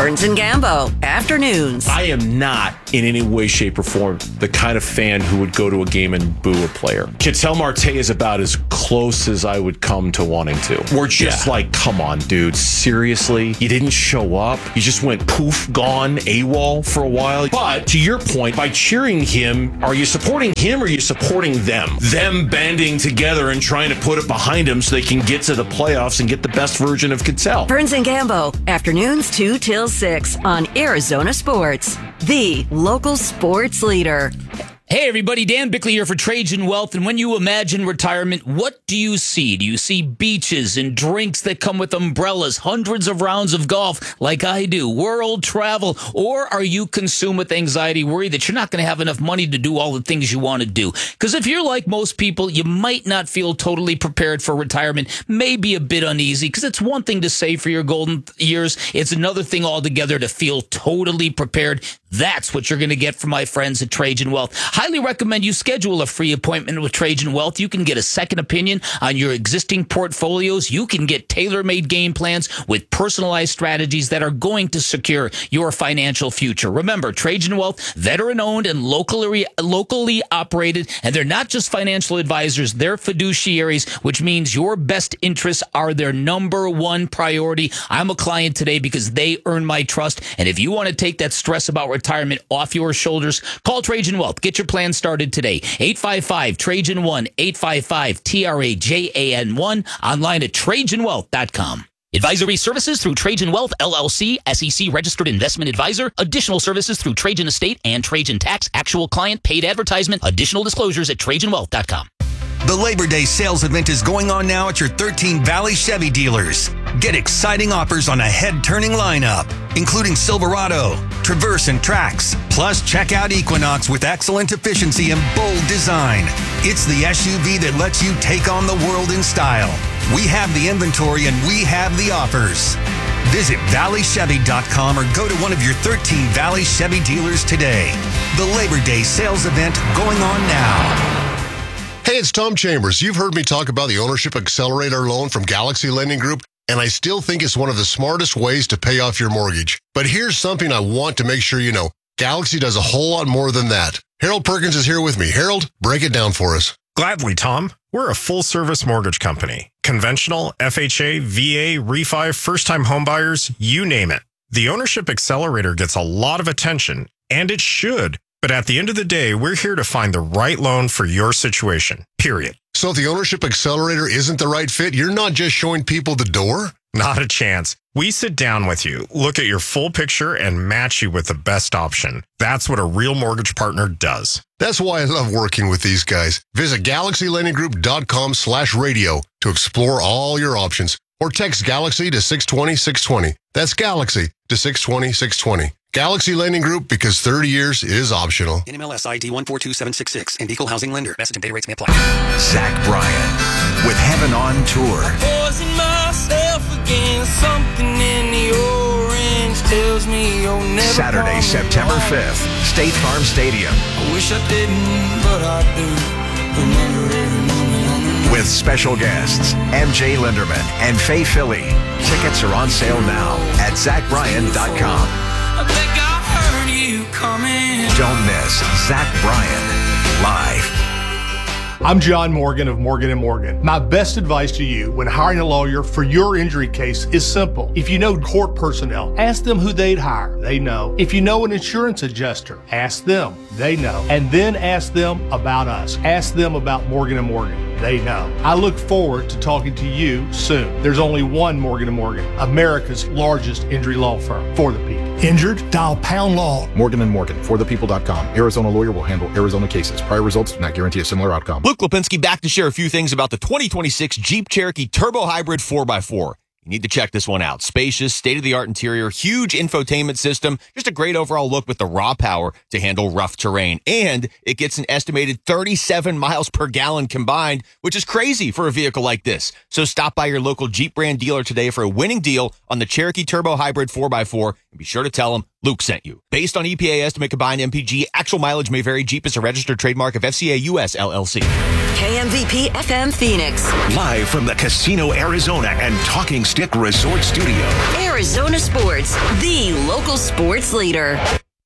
Burns and Gambo, afternoons. I am not in any way, shape, or form the kind of fan who would go to a game and boo a player. Ketel Marte is about as close as I would come to wanting to. We're just Yeah. like, come on, dude. Seriously? You didn't show up? You just went poof, gone, AWOL for a while? But to your point, by cheering him, are you supporting him or are you supporting them? Them banding together and trying to put it behind him so they can get to the playoffs and get the best version of Ketel. Burns and Gambo, afternoons two till six on Arizona Sports, the local sports leader. Hey everybody, Dan Bickley here for Trajan Wealth. And when you imagine retirement, what do you see? Do you see beaches and drinks that come with umbrellas, hundreds of rounds of golf like I do, world travel? Or are you consumed with anxiety, worried that you're not going to have enough money to do all the things you want to do? Because if you're like most people, you might not feel totally prepared for retirement, maybe a bit uneasy, because it's one thing to save for your golden years. It's another thing altogether to feel totally prepared. That's what you're going to get from my friends at Trajan Wealth. Highly recommend you schedule a free appointment with Trajan Wealth. You can get a second opinion on your existing portfolios. You can get tailor-made game plans with personalized strategies that are going to secure your financial future. Remember, Trajan Wealth, veteran-owned and locally, locally operated, and they're not just financial advisors, they're fiduciaries, which means your best interests are their number one priority. I'm a client today because they earn my trust, and if you want to take that stress about retirement off your shoulders, call Trajan Wealth. Get your plan started today. eight five five Trajan one, eight five five T R A J A N one, online at Trajan Wealth dot com. Advisory services through Trajan Wealth, L L C, S E C registered investment advisor. Additional services through Trajan Estate and Trajan Tax. Actual client paid advertisement. Additional disclosures at Trajan Wealth dot com. The Labor Day sales event is going on now at your thirteen Valley Chevy dealers. Get exciting offers on a head-turning lineup, including Silverado, Traverse, and Trax. Plus, check out Equinox with excellent efficiency and bold design. It's the S U V that lets you take on the world in style. We have the inventory and we have the offers. Visit Valley Chevy dot com or go to one of your thirteen Valley Chevy dealers today. The Labor Day sales event going on now. Hey, it's Tom Chambers. You've heard me talk about the Ownership Accelerator loan from Galaxy Lending Group, and I still think it's one of the smartest ways to pay off your mortgage. But here's something I want to make sure you know. Galaxy does a whole lot more than that. Harold Perkins is here with me. Harold, break it down for us. Gladly, Tom. We're a full-service mortgage company. Conventional, F H A, V A, refi, first-time homebuyers, you name it. The Ownership Accelerator gets a lot of attention, and it should. But at the end of the day, we're here to find the right loan for your situation, period. So if the Ownership Accelerator isn't the right fit, you're not just showing people the door? Not a chance. We sit down with you, look at your full picture, and match you with the best option. That's what a real mortgage partner does. That's why I love working with these guys. Visit Galaxy Lending Group dot com slash radio to explore all your options. Or text Galaxy to six twenty, six twenty. That's Galaxy to six twenty, six twenty. Galaxy Lending Group, because thirty years is optional. N M L S I D one four two seven six six and Equal Housing Lender. Message and data rates may apply. Zach Bryan with Heaven on Tour. Poison myself again. Something in the orange tells me you'll never. Saturday, September fifth, State Farm Stadium. I wish I didn't, but I do. Remember every moment on the With special guests, M J Linderman and Faye Philly. Tickets are on sale now at Zach Bryan dot com. I think I heard you coming. Don't miss Zach Bryan live. I'm John Morgan of Morgan and Morgan. My best advice to you when hiring a lawyer for your injury case is simple. If you know court personnel, ask them who they'd hire. They know. If you know an insurance adjuster, ask them. They know. And then ask them about us. Ask them about Morgan and Morgan. They know. I look forward to talking to you soon. There's only one Morgan and Morgan, America's largest injury law firm for the people. Injured? Dial Pound Law. Morgan and Morgan, for the people dot com. Arizona lawyer will handle Arizona cases. Prior results do not guarantee a similar outcome. Luke Lipinski back to share a few things about the twenty twenty-six Jeep Cherokee Turbo Hybrid four by four. You need to check this one out. Spacious, state-of-the-art interior, huge infotainment system, just a great overall look with the raw power to handle rough terrain. And it gets an estimated thirty-seven miles per gallon combined, which is crazy for a vehicle like this. So stop by your local Jeep brand dealer today for a winning deal on the Cherokee Turbo Hybrid four by four, and be sure to tell them Luke sent you. Based on E P A estimate combined M P G, actual mileage may vary. Jeep is a registered trademark of F C A U S L L C. K M V P F M Phoenix. Live from the Casino Arizona and Talking Stick Resort Studio. Arizona Arizona Sports, the local sports leader.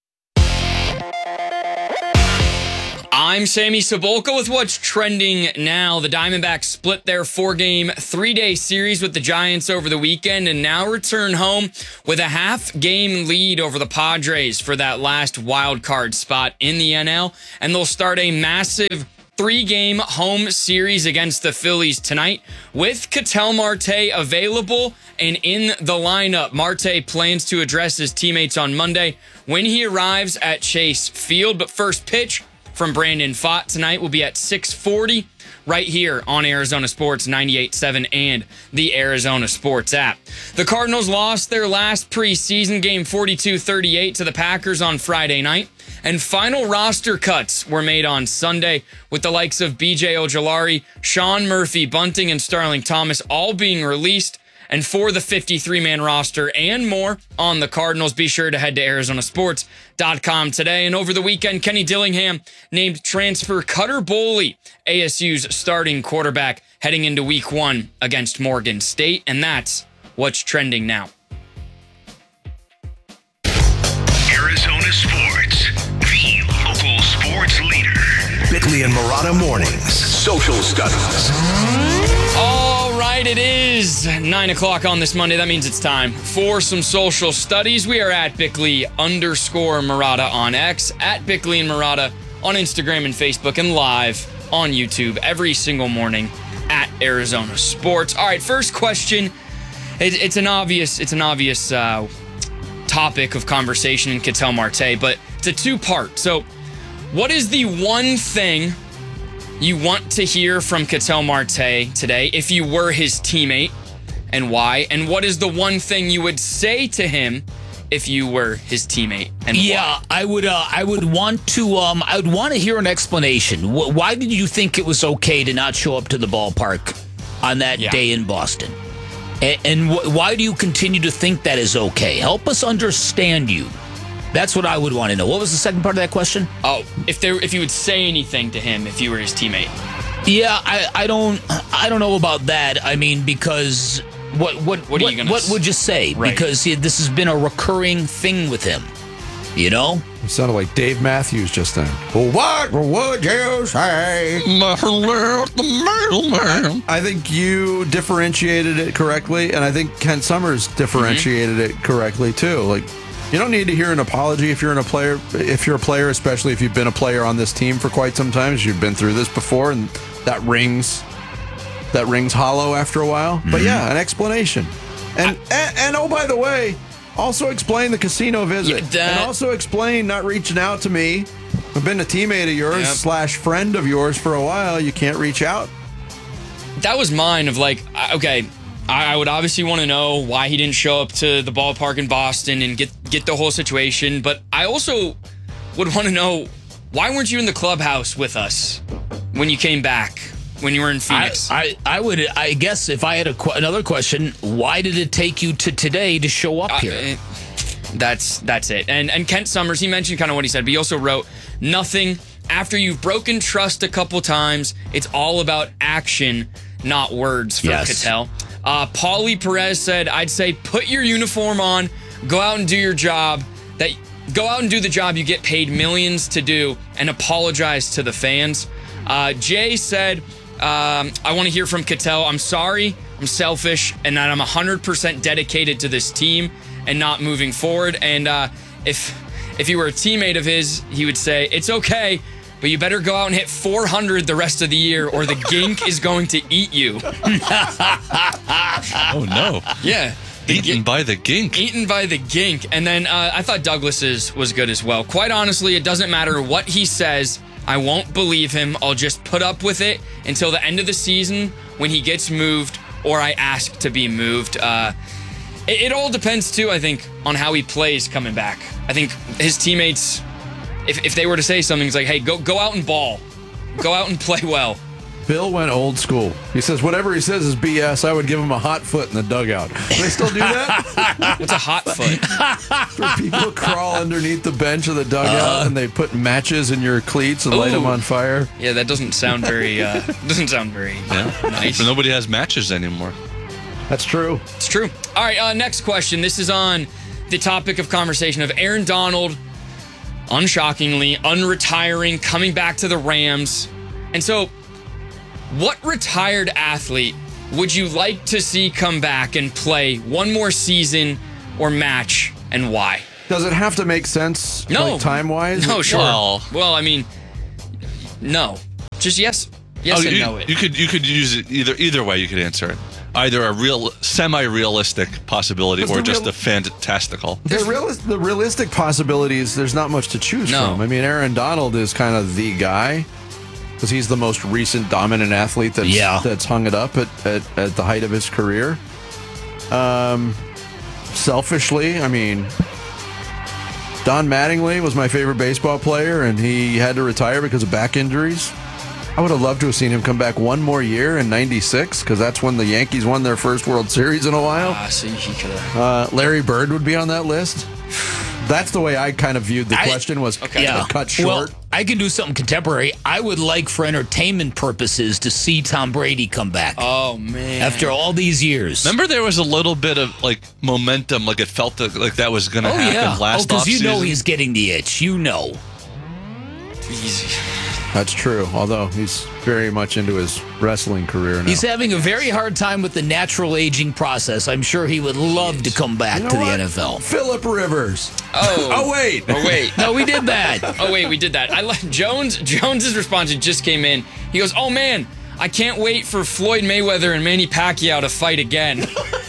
I'm Sammy Sabolka with what's trending now. The Diamondbacks split their four-game, three-day series with the Giants over the weekend and now return home with a half-game lead over the Padres for that last wild card spot in the N L. And they'll start a massive three-game home series against the Phillies tonight with Ketel Marte available and in the lineup. Marte plans to address his teammates on Monday when he arrives at Chase Field. But first pitch from Brandon Pfaadt tonight will be at six forty right here on Arizona Sports ninety-eight point seven and the Arizona Sports app. The Cardinals lost their last preseason game forty-two thirty-eight to the Packers on Friday night, and final roster cuts were made on Sunday with the likes of B J Ojulari, Sean Murphy, Bunting, and Starling Thomas all being released. And for the fifty-three man roster and more on the Cardinals, be sure to head to Arizona Sports dot com today. And over the weekend, Kenny Dillingham named transfer Cutter Boley A S U's starting quarterback heading into week one against Morgan State. And that's what's trending now. Arizona Sports, the local sports leader. Bickley and Marotta Mornings, Social Studies. All right, it is nine o'clock on this Monday. That means it's time for some social studies. We are at Bickley underscore Marotta on X, at Bickley and Marotta on Instagram and Facebook, and live on YouTube every single morning at Arizona Sports. All right, first question. It, it's an obvious, it's an obvious uh, topic of conversation in Ketel Marte, but it's a two-part. So, what is the one thing you want to hear from Ketel Marte today if you were his teammate, and why? And what is the one thing you would say to him if you were his teammate, and yeah, why? I would. Uh, I would want to. Um, I would want to hear an explanation. Why did you think it was okay to not show up to the ballpark on that yeah. day in Boston? And, and wh- why do you continue to think that is okay? Help us understand you. That's what I would want to know. What was the second part of that question? Oh, if there, if you would say anything to him if you were his teammate. Yeah, I, I don't, I don't know about that. I mean, because what, what, what, are what, you gonna what would you say? Right. Because he, this has been a recurring thing with him. You know, it sounded like Dave Matthews just then. Well, what would you say? I think you differentiated it correctly, and I think Kent Summers differentiated mm-hmm. it correctly too. Like, you don't need to hear an apology if you're in a player, if you're a player, especially if you've been a player on this team for quite some time. You've been through this before, and that rings, that rings hollow after a while. Mm-hmm. But yeah, an explanation, and, I, and and oh, by the way, also explain the casino visit, yeah, that, and also explain not reaching out to me. I've been a teammate of yours yep. slash friend of yours for a while. You can't reach out. That was mine. Of like, okay. I would obviously want to know why he didn't show up to the ballpark in Boston and get get the whole situation. But I also would want to know, why weren't you in the clubhouse with us when you came back, when you were in Phoenix? I, I, I would, I guess if I had a, another question, why did it take you to today to show up uh, here? That's that's it. And and Kent Summers, he mentioned kind of what he said, but he also wrote, nothing. After you've broken trust a couple times, it's all about action, not words for yes. Ketel. Uh, Paulie Perez said, I'd say put your uniform on, go out and do your job. That Go out and do the job you get paid millions to do, and apologize to the fans. Uh, Jay said, um, I want to hear from Ketel. I'm sorry, I'm selfish, and that I'm one hundred percent dedicated to this team and not moving forward. And uh, if if you were a teammate of his, he would say, it's okay, but you better go out and hit four hundred the rest of the year, or the gink is going to eat you. Oh, no. Yeah. Eaten by the gink. Eaten by the gink. And then uh, I thought Douglas's was good as well. Quite honestly, it doesn't matter what he says. I won't believe him. I'll just put up with it until the end of the season when he gets moved or I ask to be moved. Uh, it, it all depends, too, I think, on how he plays coming back. I think his teammates, if, if they were to say something, it's like, hey, go go out and ball. Go out and play well. Bill went old school. He says whatever he says is B S. I would give him a hot foot in the dugout. Do they still do that? What's a hot foot? Where people crawl underneath the bench of the dugout uh, and they put matches in your cleats and ooh. light them on fire. Yeah, that doesn't sound very. Uh, doesn't sound very yeah. nice. But nobody has matches anymore. That's true. It's true. All right, uh, next question. This is on the topic of conversation of Aaron Donald, unshockingly, unretiring, coming back to the Rams. And so, what retired athlete would you like to see come back and play one more season or match, and why? Does it have to make sense, no. like, time-wise? No, sure. Well, well, I mean, no. Just yes. Yes oh, and you, no. It. You could you could use it either either way. You could answer it. Either a real semi-realistic possibility or just real- a fantastical. The, real, the realistic possibilities, there's not much to choose No. from. I mean, Aaron Donald is kind of the guy because he's the most recent dominant athlete that's, Yeah. that's hung it up at, at, at the height of his career. Um, selfishly, I mean, Don Mattingly was my favorite baseball player, and he had to retire because of back injuries. I would have loved to have seen him come back one more year in ninety-six, because that's when the Yankees won their first World Series in a while. Ah, so he could have. Uh, Larry Bird would be on that list. That's the way I kind of viewed the I- question, was Yeah. cut short. Well, I can do something contemporary. I would like, for entertainment purposes, to see Tom Brady come back. Oh, man. After all these years. Remember, there was a little bit of like momentum, like it felt that, like that was going to Oh, happen yeah. last Oh, because you know offseason. he's getting the itch. You know. Easy. That's true, although he's very much into his wrestling career now. He's having a very hard time with the natural aging process. I'm sure he would love to come back You know to the what? N F L. Phillip Rivers. Oh. Oh, wait. Oh, wait. No, we did that. Oh, wait, we did that. I like Jones. Jones's response just came in. He goes, "Oh man, I can't wait for Floyd Mayweather and Manny Pacquiao to fight again."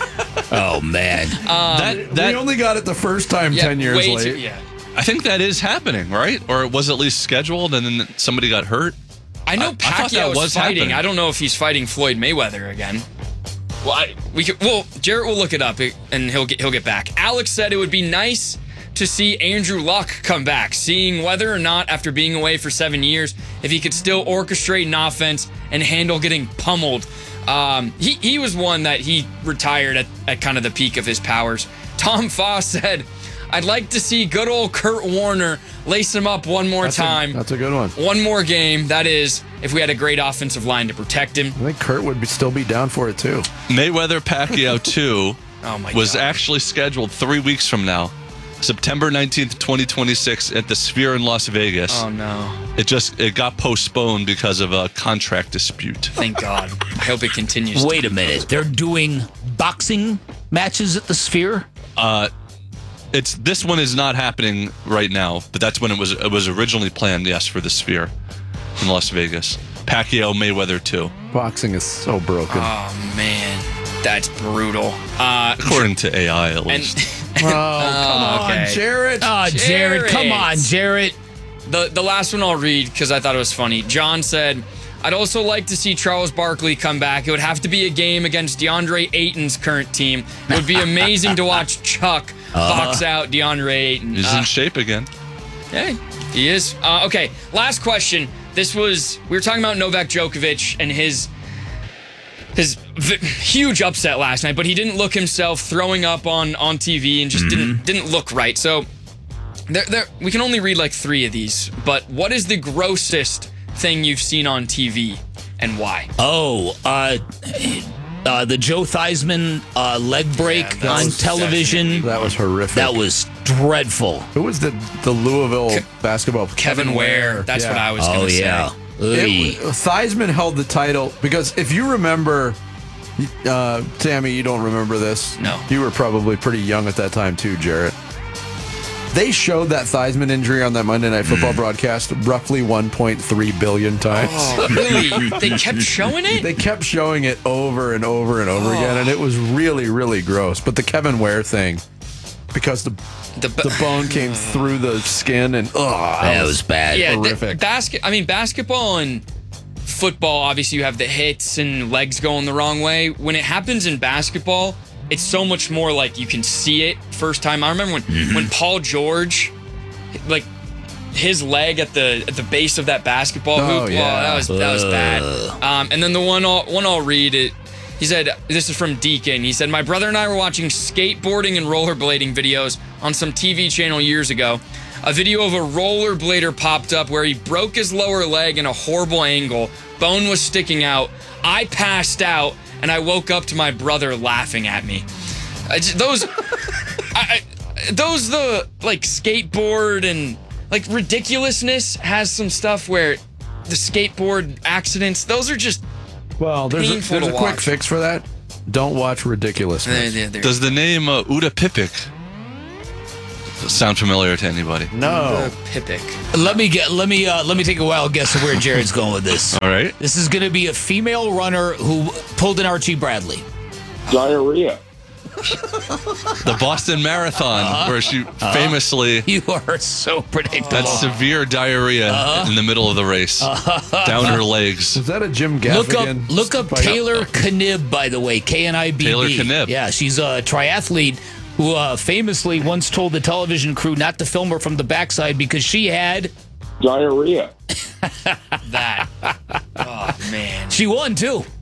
Oh man, um, that that we only got it the first time yeah, ten years way late. Too, yeah. I think that is happening, right? Or it was at least scheduled, and then somebody got hurt. I know I- I thought that Pacquiao is was fighting. happening. I don't know if he's fighting Floyd Mayweather again. Well, I, we could, well, Jarrett will look it up and he'll get he'll get back. Alex said it would be nice to see Andrew Luck come back, seeing whether or not after being away for seven years, if he could still orchestrate an offense and handle getting pummeled. Um, he he was one that he retired at, at kind of the peak of his powers. Tom Foss said, "I'd like to see good old Kurt Warner lace him up one more That's a- time. that's a good one. One more game. That is, if we had a great offensive line to protect him." I think Kurt would be, still be down for it, too. Mayweather Pacquiao two Oh my was God. actually scheduled three weeks from now, September nineteenth, twenty twenty-six, at the Sphere in Las Vegas. Oh no! It just it got postponed because of a contract dispute. Thank God. I hope it continues. Wait a minute. They're doing boxing matches at the Sphere? Uh, it's this one is not happening right now, but that's when it was it was originally planned. Yes, for the Sphere in Las Vegas. Pacquiao Mayweather two. Boxing is so broken. Oh man, that's brutal. Uh, According to A I, at and, least. Oh, come on, okay. Jarrett. Oh, Jared, come on, Jarrett. The the last one I'll read because I thought it was funny. John said, "I'd also like to see Charles Barkley come back. It would have to be a game against DeAndre Ayton's current team. It would be amazing to watch Chuck Uh-huh. box out DeAndre Ayton." He's Uh, in shape again. Hey, he is. Uh, okay, last question. This was, we were talking about Novak Djokovic and his his v- huge upset last night, but he didn't look himself, throwing up on, on T V and just didn't didn't look right. So there, there, we can only read like three of these, but what is the grossest thing you've seen on T V and why? Oh, uh, uh, the Joe Theismann uh, leg break Yeah, that on was television. That was horrific. That was dreadful. Who was the, the Louisville basketball? Kevin Ware. That's Yeah. what I was Oh, going to yeah. say. Oy. It, Theismann held the title because if you remember, uh, Tammy, you don't remember this. No. You were probably pretty young at that time too, Jarrett. They showed that Theismann injury on that Monday Night Football broadcast roughly one point three billion times. Oh, really? They kept showing it? They kept showing it over and over and over Oh. again, and it was really, really gross. But the Kevin Ware thing, because the The, the bone came through the skin, and ugh, That was bad. Yeah, horrific. basket. I mean, basketball and football. Obviously, you have the hits and legs going the wrong way. When it happens in basketball, it's so much more like you can see it first time. I remember when Mm-hmm. when Paul George, like his leg at the at the base of that basketball Oh, hoop. yeah. Oh, that was that was bad. Um, and then the one I'll, one I'll read it. He said, this is from Deacon. He said, "My brother and I were watching skateboarding and rollerblading videos on some T V channel years ago. A video of a rollerblader popped up where he broke his lower leg in a horrible angle. Bone was sticking out. I passed out and I woke up to my brother laughing at me. I just, those, I, I, those the like skateboard and like ridiculousness has some stuff where the skateboard accidents. Those are just well. There's a, painful there's to a quick watch. fix for that. Don't watch ridiculousness. There- there- Does the name uh, Uda Pipik sound familiar to anybody? No. Pipic. Let me get. Let me. Uh, let me take a wild guess of where Jared's going with this. All right. This is going to be a female runner who pulled an Archie Bradley. Diarrhea. The Boston Marathon, Uh-huh. where she Uh-huh. famously. You are so predictable. That's severe diarrhea Uh-huh. in the middle of the race. Down her legs. Is that a Jim Gaffigan? Look up, look up By- Taylor Knib, by the way, K N I B B. Taylor Knib. Yeah, she's a triathlete who uh, famously once told the television crew not to film her from the backside because she had Diarrhea. That. Oh, man. She won too.